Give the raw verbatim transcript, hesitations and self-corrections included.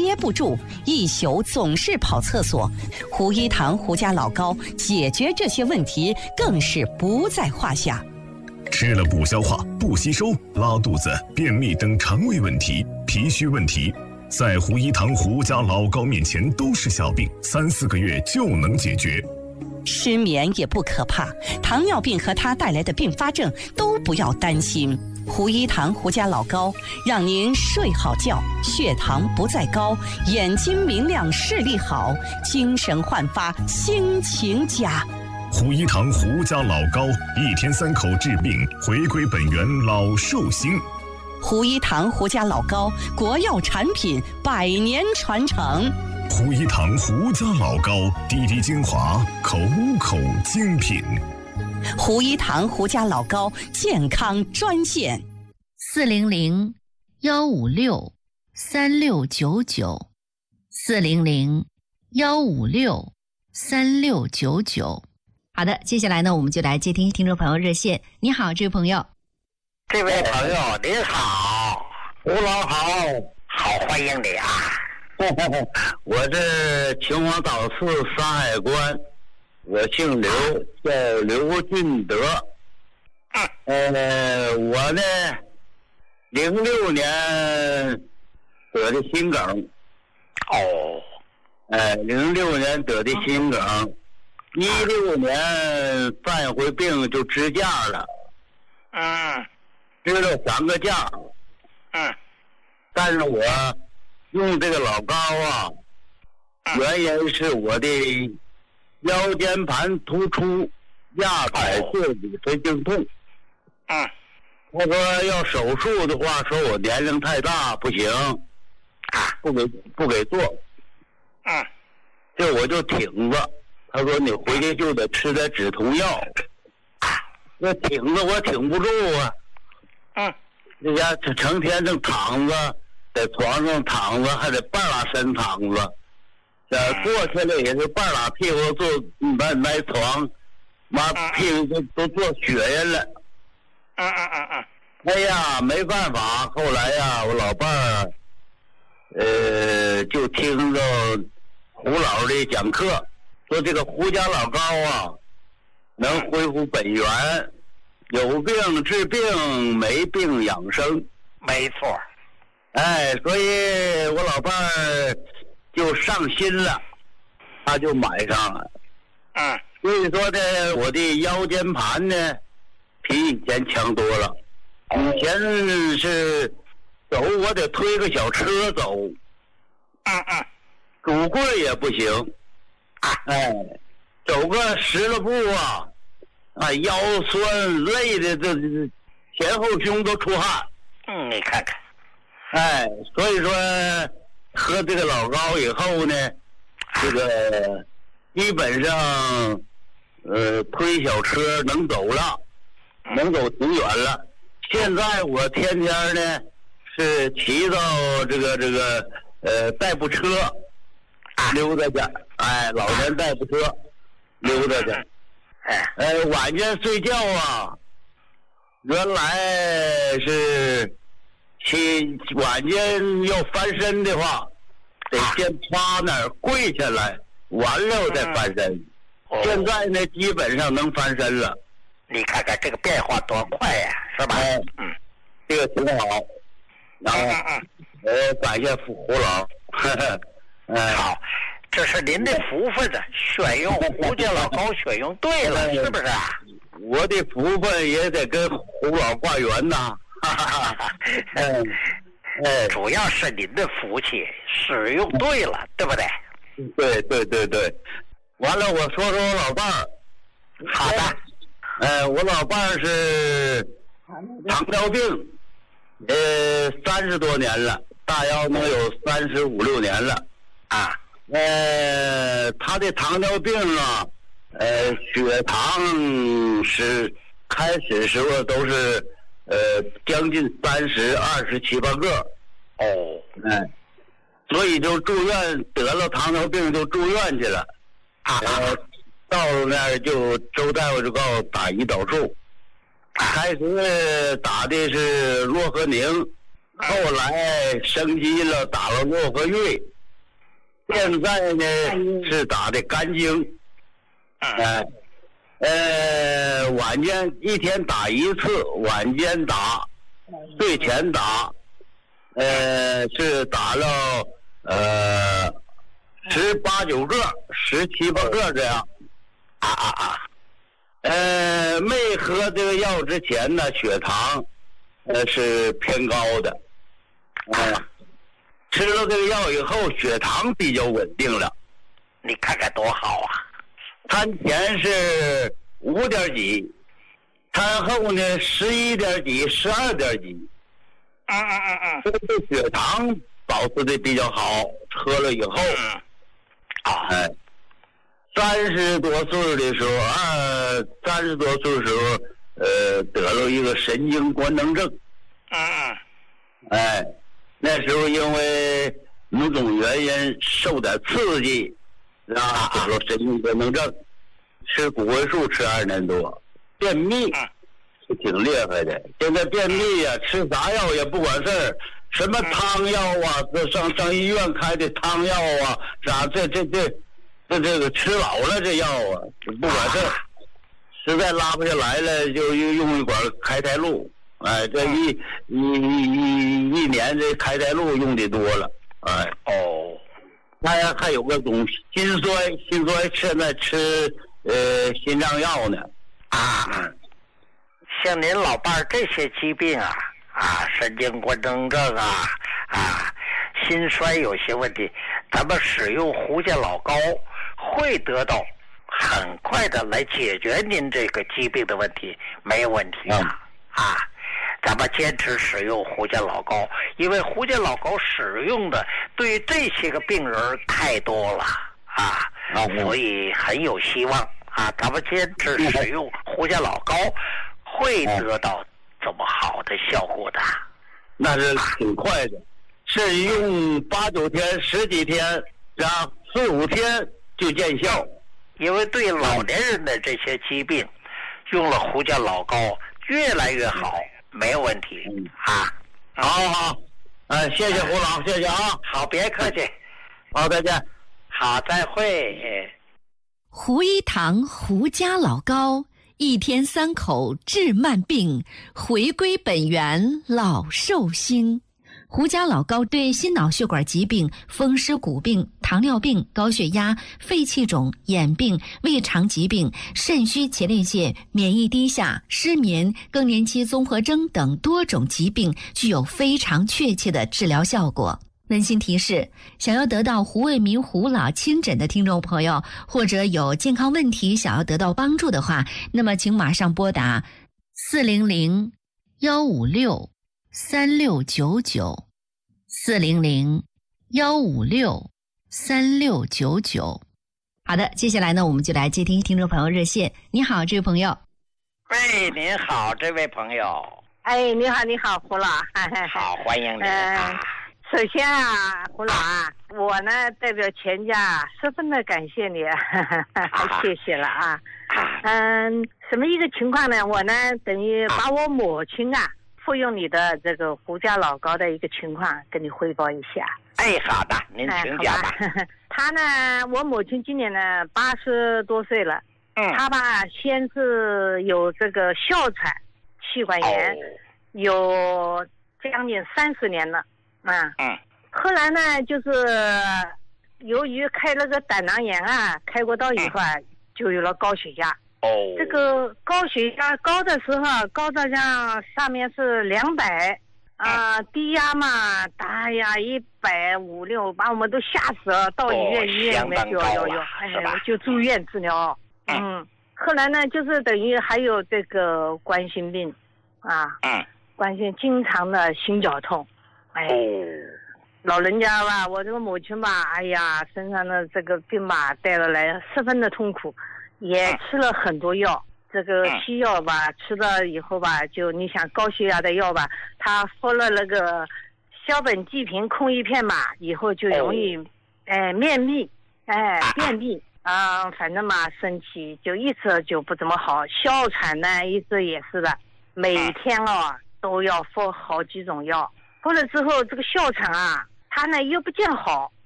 憋不住，一宿总是跑厕所。胡一堂胡家老高解决这些问题更是不在话下。 吃了不消化、不吸收、拉肚子、便秘等肠胃问题、脾虚问题，在胡一堂胡家老高面前都是小病，三四个月就能解决。 失眠也不可怕，糖尿病和它带来的并发症都不要担心。胡一堂胡家老高让您睡好觉，血糖不再高，眼睛明亮，视力好，精神焕发，心情佳。 胡一堂胡家老高，一天三口治病，回归本源，老寿星。 胡一堂胡家老高，国药产品，百年传承。 胡一堂胡家老高，滴滴精华，口口精品。 胡一堂胡家老高健康专线： 四零零幺五六三六九九，四零零幺五六三六九九。好的，接下来呢，我们就来接听听众朋友热线。你好，这位朋友。 这位朋友您好，胡老好，好欢迎你啊！我是秦皇岛市山海关，我姓刘，叫刘进德。呃，我呢，零六年得的心梗。哦。呃，零六年得的心梗，一六年犯一回病就支架了。嗯。支了三个架。嗯。但是我用这个老高啊，原因是我的腰间盘突出、压踩坐骨神经痛。嗯，他说要手术的话，说我年龄太大不行，不给不给做。嗯，这我就挺着。他说你回去就得吃点止痛药。那挺着我挺不住啊。嗯，人家成天正躺着。在床上躺着，还得半拉身躺着，呃，坐起来也是半拉屁股坐那那床，妈屁股都都坐血人了。嗯嗯嗯嗯。哎呀，没办法，后来呀，我老伴儿，呃，就听着胡老的讲课，说这个胡家老高啊，能恢复本源，有病治病，没病养生。没错。哎，所以我老伴儿就上心了，他就买上了。嗯，所以说呢，我的腰间盘呢，比以前强多了。以前是走我得推个小车走，嗯嗯，拄棍也不行。哎，走个十来步啊，啊腰酸累的这前后胸都出汗。嗯，你看看。哎，所以说喝这个老高以后呢，这个基本上呃推小车能走了，能走挺远了。现在我天天呢是骑到这个这个呃代步车溜达去，哎，老年代步车溜达去。哎，呃晚间睡觉啊，原来是。去晚间要翻身的话，得先趴那儿跪下来，完了再翻身。哦、现在呢，基本上能翻身了。你看看这个变化多快呀，是吧？哎、嗯，这个挺好。然后，呃，感谢胡老。呵呵嗯，好，这是您的福分呢，选用胡家老高选用对了，是不是啊？我的福分也得跟胡老挂缘呐。哈哈哈！嗯，哎，主要是您的福气使用对了，对不对？对对对对。完了，我说说我老伴儿。好的。呃，我老伴儿是糖尿病，呃，三十多年了，大腰能有三十五六年了啊。呃，他的糖尿病啊，呃，血糖是开始时候都是。呃，将近三十二十七八个，哦，哎，所以就住院，得了糖尿病就住院去了，啊，呃、到了那儿就周大夫就告诉打胰岛素，开始打的是洛和宁，后来升级了打了洛和瑞， 现在呢是打的肝经，哎、呃，呃，晚间一天打一次，晚间打，睡前打，呃，是打了呃十八九个、十七八个这样，啊啊啊，呃，没喝这个药之前呢，血糖呃是偏高的，哎、呃。吃了这个药以后，血糖比较稳定了。 你看看多好啊！ 餐前是五点几，餐后呢十一点几、十二点几。 嗯嗯嗯嗯。 这个血糖保持的比较好，喝了以后， 嗯、啊， 哎，三十多岁的时候，二三十多岁的时候，呃，得了一个神经官能症。 嗯嗯。 哎。那时候因为某种原因受点刺激，啊，得了神经官能症，吃谷维素吃二年多，便秘是挺厉害的。现在便秘呀、啊，吃啥药也不管事儿，什么汤药啊，这上上医院开的汤药啊，啥这这这这这个吃老了这药啊，不管事儿，实在拉不下来了，就用一管开泰露。哎，这一一一一年这开泰露用的多了，哎哦， 还还有个东西，心衰，心衰现在吃呃心脏药呢， 啊，像您老伴儿这些疾病啊啊，神经官能症啊啊，心衰有些问题，咱们使用胡家老膏会得到很快的来解决您这个疾病的问题，没有问题啊、嗯、啊。咱们坚持使用胡家老膏，因为胡家老膏使用的对于这些个病人太多了啊，啊所以很有希望啊。咱们坚持使用胡家老膏，会得到这么好的效果的。 那是挺快的，是用八九天、十几天，然后四五天就见效。 因为对老年人的这些疾病，用了胡家老膏越来越好。没有问题、嗯、啊， 好好好，哎，谢谢胡老，谢谢啊， 好，别客气， 好，再见， 好，再会。 胡一堂胡家老膏，一天三口治慢病，回归本源老寿星。胡家老膏对心脑血管疾病、风湿骨病、糖尿病、高血压、肺气肿、眼病、胃肠疾病、肾虚前列腺、免疫低下、失眠、更年期综合征等多种疾病具有非常确切的治疗效果。温馨提示，想要得到胡卫民胡老亲诊的听众朋友，或者有健康问题想要得到帮助的话，那么请马上拨打四零零幺五六三六九九，四零零幺五六三六九九。好的，接下来呢，我们就来接听听众朋友热线。你好，这位朋友。 喂，您好，这位朋友。 哎，你好，你好，胡老。 好，欢迎您、 呃、 啊。 首先啊，胡老啊，我呢代表全家十分的感谢你，啊、谢谢了啊。嗯，什么一个情况呢？我呢等于把我母亲啊服用你的这个胡家老膏的一个情况跟你汇报一下。 哎，好的，您请讲吧。 哎、她呢，我母亲今年呢八十多岁了， 嗯， 她吧先是有这个哮喘、气管炎， 哦、 有将近三十年了。啊， 嗯， 后来呢，就是由于开了个胆囊炎啊，开过刀以后啊，嗯、就有了高血压。 哦， 这个高血压高的时候，高到像上面是两百啊，低压嘛，大呀一百五六，把我们都吓死了。到医院、哦、医院里面就要要哎，就住院治疗。嗯，嗯后来呢，就是等于还有这个冠心病啊， 嗯， 冠心经常的心绞痛。哎，老人家吧，我这个母亲吧，哎呀，身上的这个病吧带了来，十分的痛苦，也吃了很多药。这个西药吧，吃了以后吧，就你想高血压的药吧，他服了那个硝苯济平控一片吧，以后就容易，哎，便秘，哎，便秘啊，反正嘛，身体就一直就不怎么好。哮喘呢，一直也是的，每天哦都要服好几种药。服了之后，这个哮喘啊，它呢又不见好，